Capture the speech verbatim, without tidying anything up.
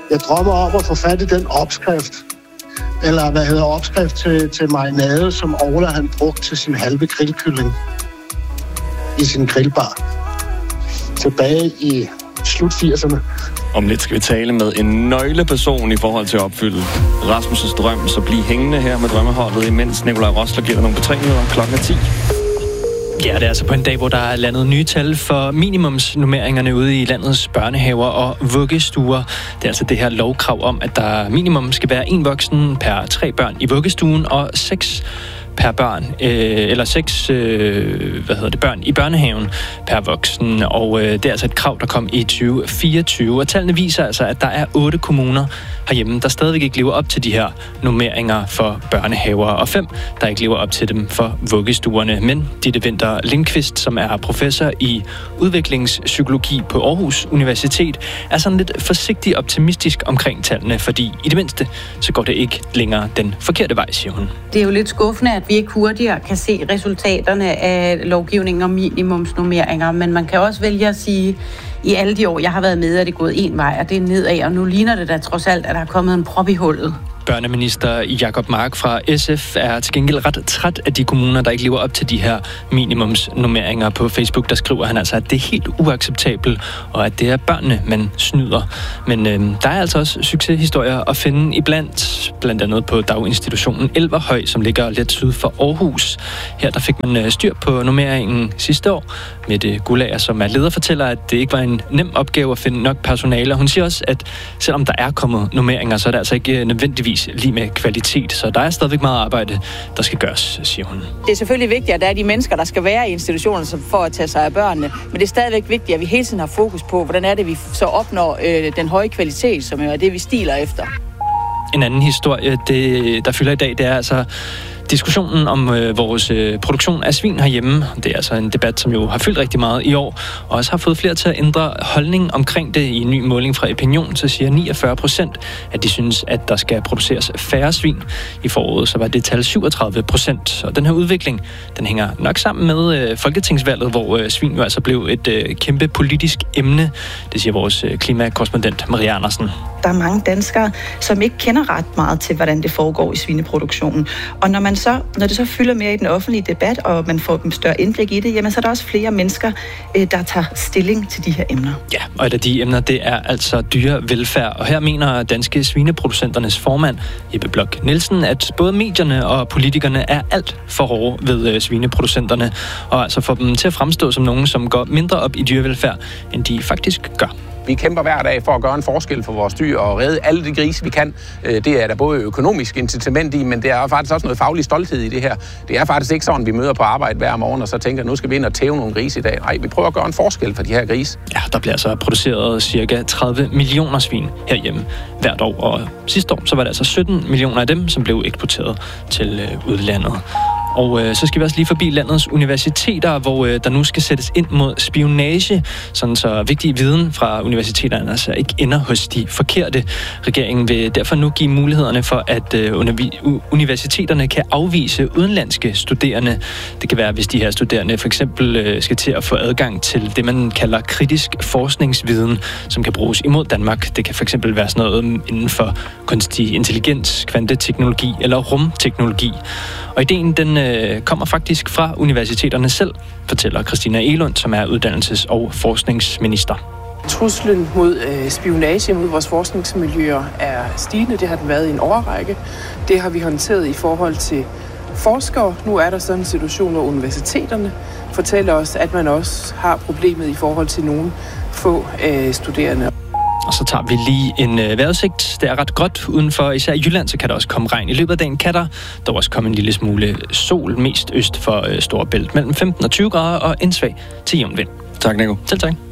Jeg drømmer om at få fat i den opskrift, eller hvad hedder opskrift til, til marinade, som Ola han brugte til sin halve grillkylling i sin grillbar. Tilbage i slut firserne. Om lidt skal vi tale med en nøgleperson i forhold til at opfylde Rasmus' drøm, så bliv hængende her med drømmeholdet, imens Nikolaj Rosler giver nogle betragtninger klokken er ti. Ja, det er altså på en dag, hvor der er landet nye tal for minimumsnummeringerne ude i landets børnehaver og vuggestuer. Det er altså det her lovkrav om, at der minimum skal være en voksen per tre børn i vuggestuen og seks per børn, øh, eller seks øh, hvad hedder det, børn i børnehaven per voksen, og øh, det er altså et krav, der kom i tyve fireogtyve, og tallene viser altså, at der er otte kommuner herhjemme, der stadigvæk ikke lever op til de her nummeringer for børnehaver, og fem, der ikke lever op til dem for vuggestuerne. Men Ditte Winther Lindqvist, som er professor i udviklingspsykologi på Aarhus Universitet, er sådan lidt forsigtig optimistisk omkring tallene, fordi i det mindste, så går det ikke længere den forkerte vej, siger hun. Det er jo lidt skuffende, at vi ikke hurtigere kan se resultaterne af lovgivningen om minimumsnummeringer, men man kan også vælge at sige, i alle de år, jeg har været med, er det gået en vej, og det er nedad, og nu ligner det da trods alt, at der er kommet en prop i hullet. Børneminister Jacob Mark fra S F er til gengæld ret træt af de kommuner, der ikke lever op til de her minimumsnummeringer. På Facebook, der skriver han altså, at det er helt uacceptabelt, og at det er børnene, man snyder. Men øh, der er altså også succeshistorier at finde iblandt, blandt andet på daginstitutionen Elverhøj, som ligger lidt syd for Aarhus. Her der fik man styr på nummeringen sidste år. Mette Gulager, som er leder, fortæller, at det ikke var en nem opgave at finde nok personale. Hun siger også, at selvom der er kommet nummeringer, så er det altså ikke nødvendigvis lige med kvalitet. Så der er stadigvæk meget arbejde, der skal gøres, siger hun. Det er selvfølgelig vigtigt, at der er de mennesker, der skal være i institutionerne for at tage sig af børnene. Men det er stadigvæk vigtigt, at vi hele tiden har fokus på, hvordan er det, vi så opnår øh, den høje kvalitet, som er det, vi stiler efter. En anden historie, det, der fylder i dag, det er altså diskussionen om øh, vores øh, produktion af svin herhjemme. Det er altså en debat, som jo har fyldt rigtig meget i år, og også har fået flere til at ændre holdning omkring det. I en ny måling fra Opinion, så siger niogfyrre procent, at de synes, at der skal produceres færre svin. I foråret så var det tal syvogtredive procent, og den her udvikling, den hænger nok sammen med øh, folketingsvalget, hvor øh, svin jo altså blev et øh, kæmpe politisk emne. Det siger vores øh, klimakorrespondent Maria Andersen. Der er mange danskere, som ikke kender ret meget til, hvordan det foregår i svineproduktionen. Og når man så, når det så fylder mere i den offentlige debat, og man får en større indblik i det, jamen så er der også flere mennesker, der tager stilling til de her emner. Ja, og et af de emner, det er altså dyrevelfærd. Og her mener Danske Svineproducenternes formand, Jeppe Bloch Nielsen, at både medierne og politikerne er alt for hårde ved svineproducenterne, og altså får dem til at fremstå som nogen, som går mindre op i dyrevelfærd, end de faktisk gør. Vi kæmper hver dag for at gøre en forskel for vores dyr og redde alle de grise, vi kan. Det er der både økonomisk incitament i, men det er faktisk også noget faglig stolthed i det her. Det er faktisk ikke sådan, vi møder på arbejde hver morgen og så tænker, nu skal vi ind og tæve nogle grise i dag. Nej, vi prøver at gøre en forskel for de her grise. Ja, der bliver altså produceret cirka tredive millioner svin herhjemme hvert år, og sidste år så var det altså sytten millioner af dem, som blev eksporteret til udlandet. Og øh, så skal vi også lige forbi landets universiteter, hvor øh, der nu skal sættes ind mod spionage, sådan så vigtig viden fra universiteterne altså ikke ender hos de forkerte. Regeringen vil derfor nu give mulighederne for, at øh, universiteterne kan afvise udenlandske studerende. Det kan være, hvis de her studerende for eksempel øh, skal til at få adgang til det, man kalder kritisk forskningsviden, som kan bruges imod Danmark. Det kan for eksempel være sådan noget inden for kunstig intelligens, kvanteteknologi eller rumteknologi. Og ideen, den øh, kommer faktisk fra universiteterne selv, fortæller Christina Egelund, som er uddannelses- og forskningsminister. Truslen mod øh, spionage mod vores forskningsmiljøer er stigende. Det har den været i en årrække. Det har vi håndteret i forhold til forskere. Nu er der sådan en situation, hvor universiteterne fortæller os, at man også har problemet i forhold til nogle få øh, studerende. Og så tager vi lige en øh, vejrudsigt. Det er ret godt udenfor. Især i Jylland, så kan der også komme regn. I løbet af dagen kan der dog også komme en lille smule sol, mest øst for øh, Storebælt. Mellem femten og tyve grader og en svag til jævn vind. Tak, Nico. Selv tak.